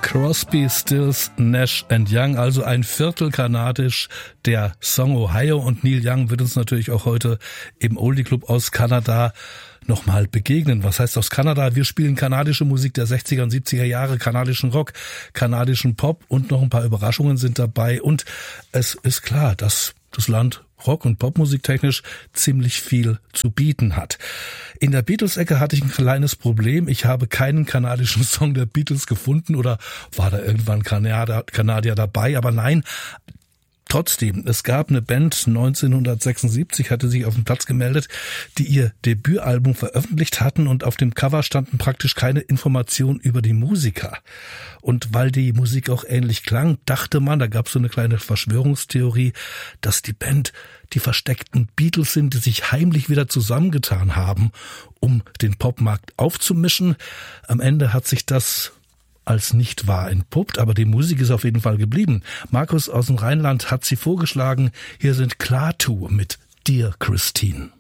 Crosby, Stills, Nash & Young, also ein Viertel kanadisch, der Song Ohio, und Neil Young wird uns natürlich auch heute im Oldie Club aus Kanada nochmal begegnen. Was heißt aus Kanada? Wir spielen kanadische Musik der 60er und 70er Jahre, kanadischen Rock, kanadischen Pop, und noch ein paar Überraschungen sind dabei, und es ist klar, dass das Land Rock- und Popmusik technisch ziemlich viel zu bieten hat. In der Beatles-Ecke hatte ich ein kleines Problem. Ich habe keinen kanadischen Song der Beatles gefunden, oder war da irgendwann Kanadier dabei? Aber nein, trotzdem, es gab eine Band 1976, hatte sich auf dem Platz gemeldet, die ihr Debütalbum veröffentlicht hatten, und auf dem Cover standen praktisch keine Informationen über die Musiker. Und weil die Musik auch ähnlich klang, dachte man, da gab es so eine kleine Verschwörungstheorie, dass die Band die versteckten Beatles sind, die sich heimlich wieder zusammengetan haben, um den Popmarkt aufzumischen. Am Ende hat sich das als nicht wahr entpuppt, aber die Musik ist auf jeden Fall geblieben. Markus aus dem Rheinland hat sie vorgeschlagen. Hier sind Klaatu mit Dear Christine.